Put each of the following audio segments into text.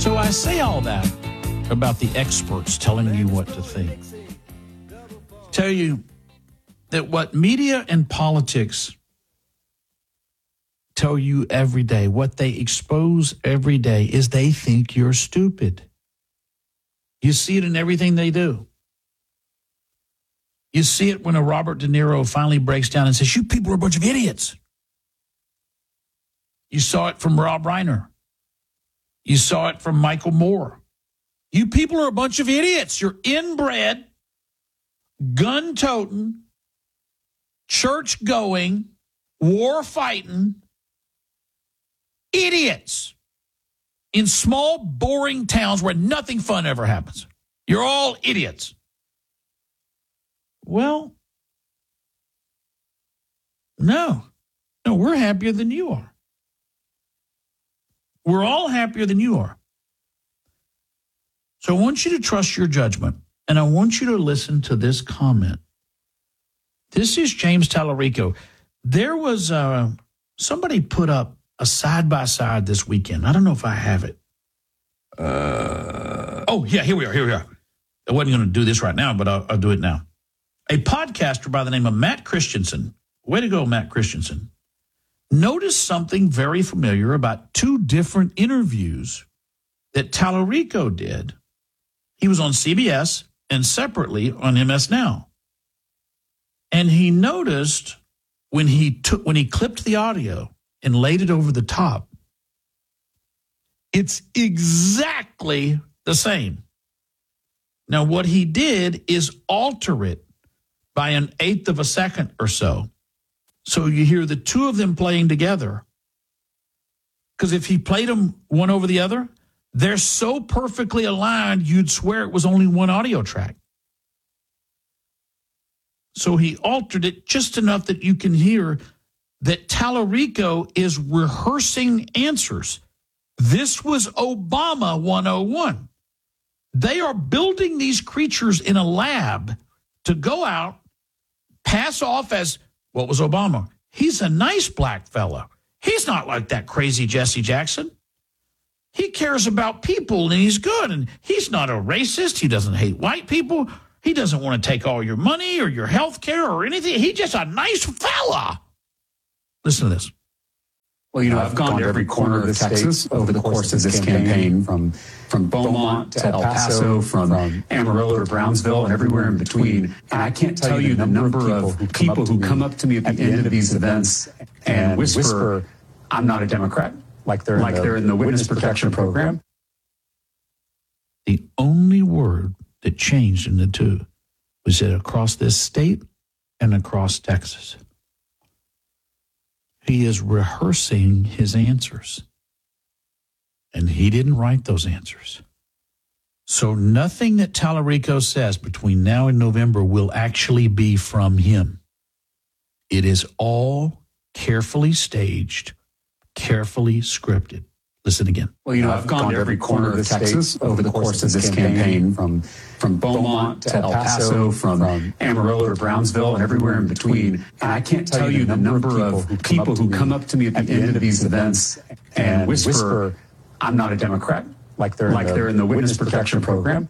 So I say all that about the experts telling you what to think. Tell you that what media and politics tell you every day, what they expose every day, is they think you're stupid. You see it in everything they do. You see it when a Robert De Niro finally breaks down and says, you people are a bunch of idiots. You saw it from Rob Reiner. You saw it from Michael Moore. You people are a bunch of idiots. You're inbred, gun-toting, church-going, war-fighting idiots in small, boring towns where nothing fun ever happens. You're all idiots. Well, no, we're happier than you are. We're all happier than you are. So I want you to trust your judgment, and I want you to listen to this comment. This is James Tallarico. There was somebody put up a side-by-side this weekend. I don't know if I have it. Here we are. I wasn't going to do this right now, but I'll do it now. A podcaster by the name of Matt Christensen. Way to go, Matt Christensen. Noticed something very familiar about two different interviews that Tallarico did. He was on CBS and separately on MS Now. And he noticed when he clipped the audio and laid it over the top, it's exactly the same. Now, what he did is alter it by an eighth of a second or so. So you hear the two of them playing together. Because if he played them one over the other, they're so perfectly aligned, you'd swear it was only one audio track. So he altered it just enough that you can hear that Tallarico is rehearsing answers. This was Obama 101. They are building these creatures in a lab to go out, pass off as, what was Obama? He's a nice black fellow. He's not like that crazy Jesse Jackson. He cares about people and he's good. And he's not a racist. He doesn't hate white people. He doesn't want to take all your money or your health care or anything. He's just a nice fella. Listen to this. Well, I've gone to every corner of Texas over the course of this campaign, from Beaumont to El Paso, from Amarillo to Brownsville, and everywhere in between. And I can't tell you the number of people who come up to me at the end of these events and whisper, I'm not a Democrat, like they're in the witness protection program. The only word that changed in the two was that across this state and across Texas. He is rehearsing his answers. And he didn't write those answers. So nothing that Tallarico says between now and November will actually be from him. It is all carefully staged, carefully scripted. Listen again. Well, I've gone to every corner of Texas over the course of this campaign, from Beaumont to El Paso, from Amarillo to Brownsville, and everywhere in between. And I can't tell you the number of people who come up to me at the end of these events and whisper, I'm not a Democrat, like they're in the witness protection program.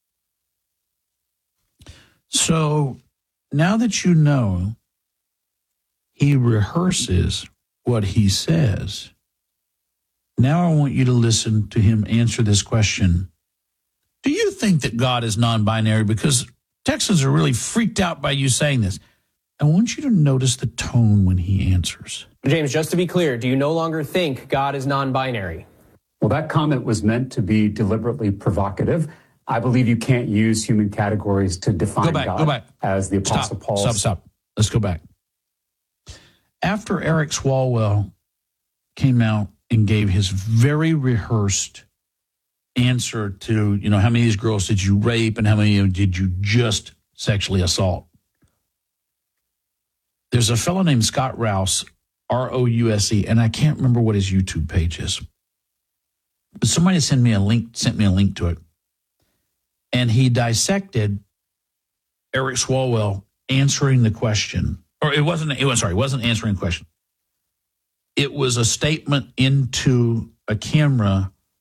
So now that you know he rehearses what he says, now I want you to listen to him answer this question. Do you think that God is non-binary? Because Texans are really freaked out by you saying this. I want you to notice the tone when he answers. James, just to be clear, do you no longer think God is non-binary? Well, that comment was meant to be deliberately provocative. I believe you can't use human categories to define God as the Apostle Paul. Stop. Let's go back. After Eric Swalwell came out and gave his very rehearsed answer to, how many of these girls did you rape and how many of them did you just sexually assault? There's a fellow named Scott Rouse, Rouse, and I can't remember what his YouTube page is. But somebody sent me a link to it. And he dissected Eric Swalwell answering the question. Or it wasn't answering the question. It was a statement into a camera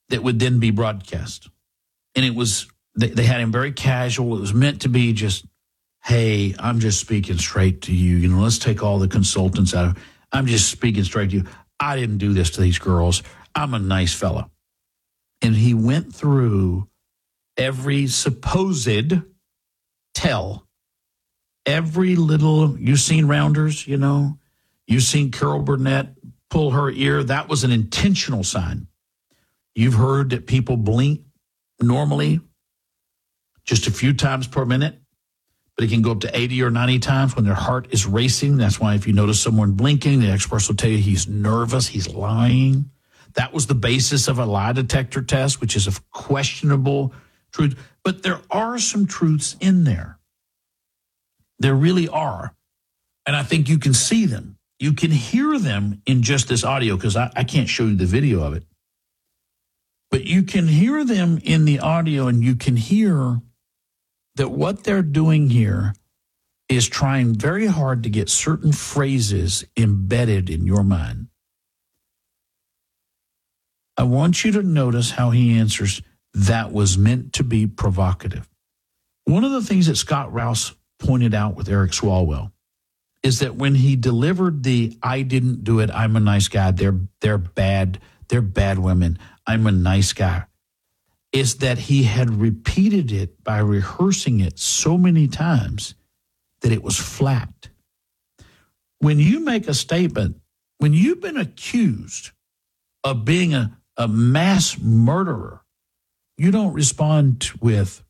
that would then be broadcast. And it was, they had him very casual. It was meant to be just, hey, I'm just speaking straight to you. You know, let's take all the consultants out of it. I'm just speaking straight to you. I didn't do this to these girls. I'm a nice fella. And he went through every supposed tell, every little, you've seen Rounders, you know, you've seen Carol Burnett pull her ear. That was an intentional sign. You've heard that people blink normally just a few times per minute, but it can go up to 80 or 90 times when their heart is racing. That's why if you notice someone blinking, the experts will tell you he's nervous, he's lying. That was the basis of a lie detector test, which is a questionable truth. But there are some truths in there. There really are. And I think you can see them. You can hear them in just this audio, because I can't show you the video of it. But you can hear them in the audio, and you can hear that what they're doing here is trying very hard to get certain phrases embedded in your mind. I want you to notice how he answers, that was meant to be provocative. One of the things that Scott Rouse pointed out with Eric Swalwell is that when he delivered the I didn't do it, I'm a nice guy, they're bad women, I'm a nice guy, is that he had repeated it by rehearsing it so many times that it was flat. When you make a statement, when you've been accused of being a mass murderer, you don't respond with,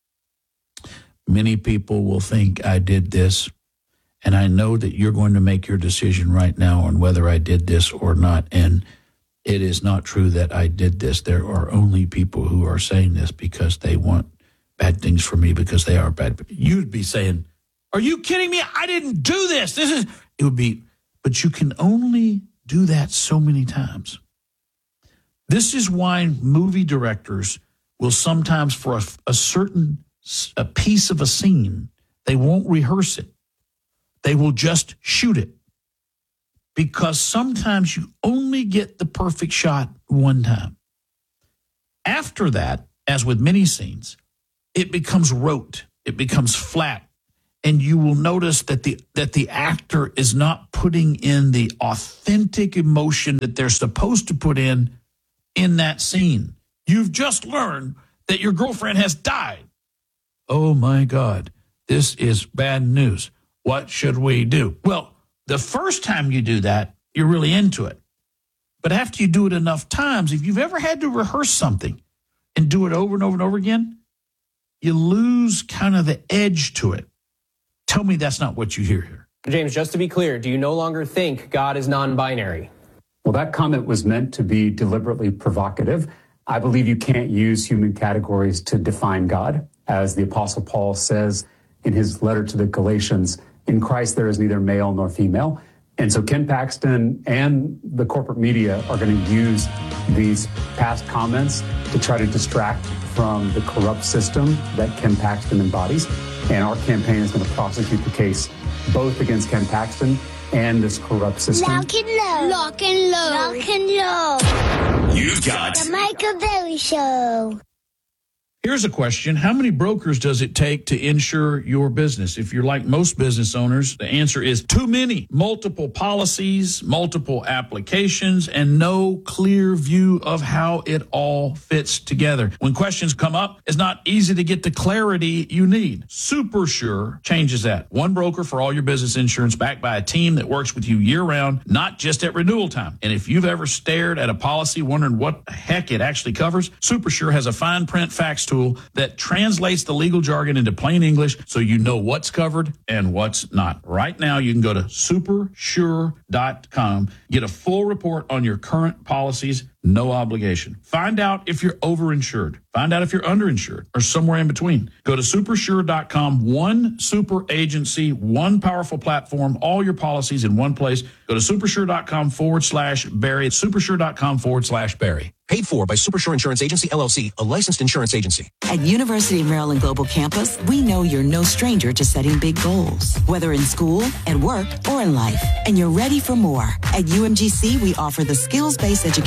many people will think I did this, and I know that you're going to make your decision right now on whether I did this or not, and it is not true that I did this. There are only people who are saying this because they want bad things for me, because they are bad. You'd be saying, are you kidding me? I didn't do this. It would be, but you can only do that so many times. This is why movie directors will sometimes, for a certain piece of a scene, they won't rehearse it. They will just shoot it. Because sometimes you only get the perfect shot one time. After that, as with many scenes, it becomes rote. It becomes flat. And you will notice that the actor is not putting in the authentic emotion that they're supposed to put in that scene. You've just learned that your girlfriend has died. Oh my God, this is bad news. What should we do? Well, the first time you do that, you're really into it. But after you do it enough times, if you've ever had to rehearse something and do it over and over and over again, you lose kind of the edge to it. Tell me that's not what you hear here. James, just to be clear, do you no longer think God is non-binary? Well, that comment was meant to be deliberately provocative. I believe you can't use human categories to define God. As the Apostle Paul says in his letter to the Galatians, in Christ there is neither male nor female. And so Ken Paxton and the corporate media are going to use these past comments to try to distract from the corrupt system that Ken Paxton embodies. And our campaign is going to prosecute the case both against Ken Paxton and this corrupt system. Lock and load. Lock and load. Lock and load. You've got The Michael Berry Show. Here's a question. How many brokers does it take to insure your business? If you're like most business owners, the answer is too many. Multiple policies, multiple applications, and no clear view of how it all fits together. When questions come up, it's not easy to get the clarity you need. SuperSure changes that. One broker for all your business insurance, backed by a team that works with you year-round, not just at renewal time. And if you've ever stared at a policy wondering what the heck it actually covers, SuperSure has a fine print fax tool that translates the legal jargon into plain English so you know what's covered and what's not. Right now, you can go to supersure.com, get a full report on your current policies, no obligation. Find out if you're overinsured. Find out if you're underinsured or somewhere in between. Go to supersure.com, one super agency, one powerful platform, all your policies in one place. Go to supersure.com/Barry. Supersure.com/Barry. paid for by Supersure Insurance Agency, LLC, a licensed insurance agency. At University of Maryland Global Campus, we know you're no stranger to setting big goals, whether in school, at work, or in life, and you're ready for more. At UMGC, we offer the skills-based education you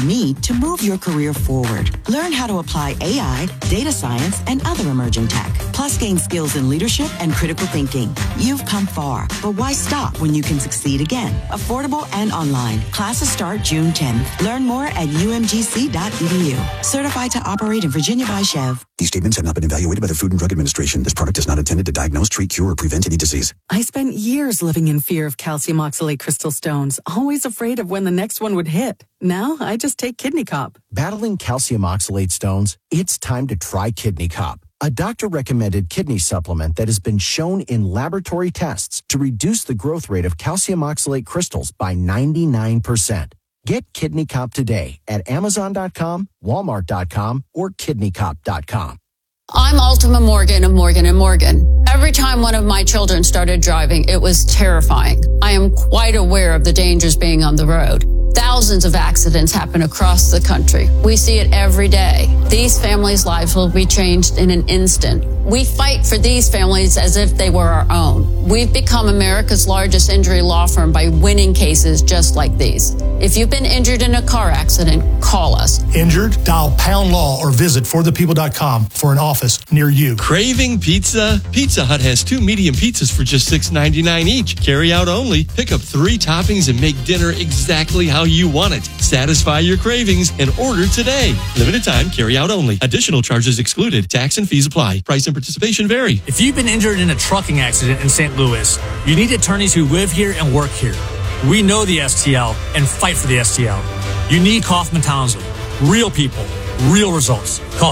need to move your career forward. Learn how to apply AI, data science, and other emerging tech. Plus, gain skills in leadership and critical thinking. You've come far, but why stop when you can succeed again? Affordable and online. Classes start June 10th. Learn more at umgc.edu. Certified to operate in Virginia by Chev. These statements have not been evaluated by the Food and Drug Administration. This product is not intended to diagnose, treat, cure, or prevent any disease. I spent years living in fear of calcium oxalate crystal stones, always afraid of when the next one would hit. Now, I just take Kidney Cop. Battling calcium oxalate stones? It's time to try Kidney Cop, a doctor-recommended kidney supplement that has been shown in laboratory tests to reduce the growth rate of calcium oxalate crystals by 99%. Get Kidney Cop today at Amazon.com, Walmart.com, or KidneyCop.com. I'm Ultima Morgan of Morgan & Morgan. Every time one of my children started driving, it was terrifying. I am quite aware of the dangers being on the road. Thousands of accidents happen across the country. We see it every day. These families' lives will be changed in an instant. We fight for these families as if they were our own. We've become America's largest injury law firm by winning cases just like these. If you've been injured in a car accident, call us. Injured? Dial # law or visit forthepeople.com for an office near you. Craving pizza? Pizza Hut has 2 medium pizzas for just $6.99 each. Carry out only. Pick up 3 toppings and make dinner exactly how you want it. Satisfy your cravings and order today. Limited time, carry out only. Additional charges excluded. Tax and fees apply. Price and participation vary. If you've been injured in a trucking accident in St. Louis, you need attorneys who live here and work here. We know the STL and fight for the STL. You need Kaufman Townsend. Real people, real results. Call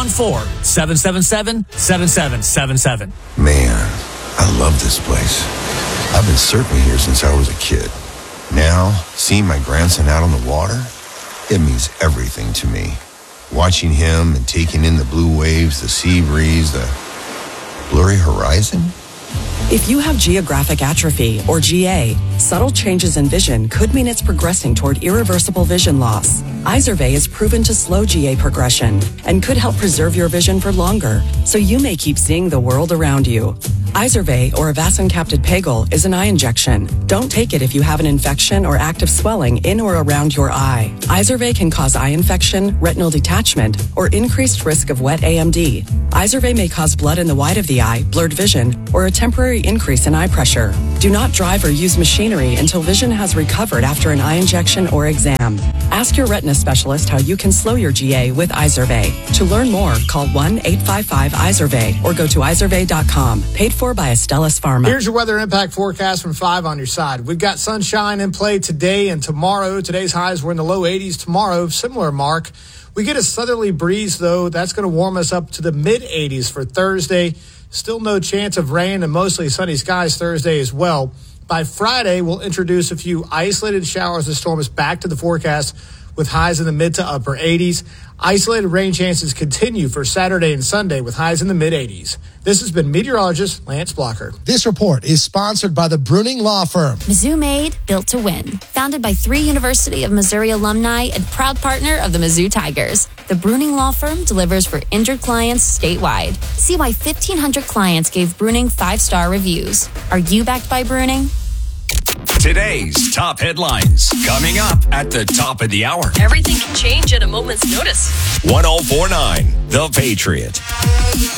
314-777-7777. Man, I love this place. I've been surfing here since I was a kid. Now, seeing my grandson out on the water, it means everything to me. Watching him and taking in the blue waves, the sea breeze, the blurry horizon. If you have geographic atrophy, or GA, subtle changes in vision could mean it's progressing toward irreversible vision loss. Izervay is proven to slow GA progression and could help preserve your vision for longer, so you may keep seeing the world around you. Izervay, or avacincaptad pegol, is an eye injection. Don't take it if you have an infection or active swelling in or around your eye. Izervay can cause eye infection, retinal detachment, or increased risk of wet AMD. Izervay may cause blood in the white of the eye, blurred vision, or a temporary increase in eye pressure. Do not drive or use machinery until vision has recovered after an eye injection or exam. Ask your retina specialist how you can slow your GA with Izervay. To learn more, call 1-855-IZERVAY or go to izervay.com. Paid for by Astellas Pharma. Here's your weather impact forecast from 5 on your side. We've got sunshine in play today and tomorrow. Today's highs were in the low 80s. Tomorrow, similar mark. We get a southerly breeze, though. That's going to warm us up to the mid-80s for Thursday. Still no chance of rain and mostly sunny skies Thursday as well. By Friday, we'll introduce a few isolated showers and storms back to the forecast with highs in the mid to upper 80s. Isolated rain chances continue for Saturday and Sunday with highs in the mid-80s. This has been meteorologist Lance Blocker. This report is sponsored by the Bruning Law Firm. Mizzou Made, built to win. Founded by 3 University of Missouri alumni and proud partner of the Mizzou Tigers. The Bruning Law Firm delivers for injured clients statewide. See why 1,500 clients gave Bruning 5-star reviews. Are you backed by Bruning? Today's top headlines coming up at the top of the hour. Everything can change at a moment's notice. 104.9 The Patriot.